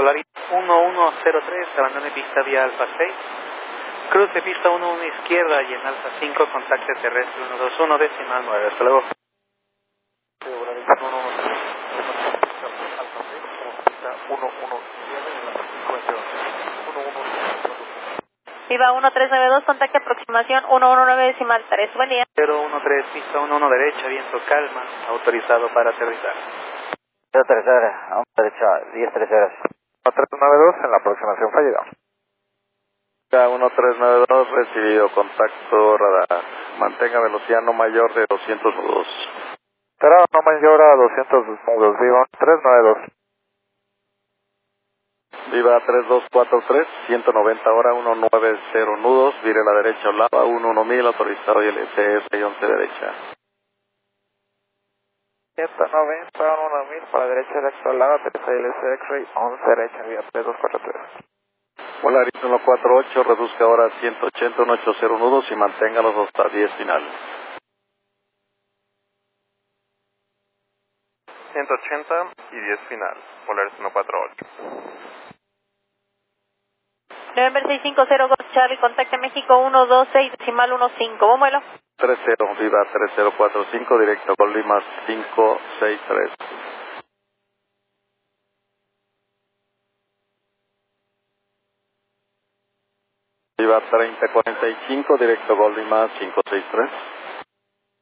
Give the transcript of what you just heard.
Volaris 1103, abandone pista vía Alfa 6. Cruce pista 11 izquierda y en Alfa 5, contacte terrestre 121, decimal 9. Hasta luego. Volaris 1103, Alfa 6, pista 11 izquierda y en Alfa 5, 11. Viva 1392, contacte aproximación 119 decimal 3. Buen día. 013, pista 11 derecha, viento calma, autorizado para aterrizar. 030, derecha, 1030. 1392 en la aproximación fallida. 1392, recibido contacto radar. Mantenga velocidad no mayor de 200 nudos. Será no mayor a 200 nudos, viva 392. Viva 3243, 190 hora, 190 nudos, vire a la derecha Olava, 11000, autorizado y LCS y 11 derecha. 190, 1000 para la derecha Electro Olava, 3 LC X-Ray, 11 derecha, vía 3243. Volaris 148, reduzca ahora 180, 180 nudos y manténgalos hasta 10 final. 180 y 10 final, Volaris 148. November 650 Golf Charlie, contacte México 126 decimal 15. Buen vuelo. 30, viva 3045, directo con Lima 563. Viva 3045, directo Gol Lima 563.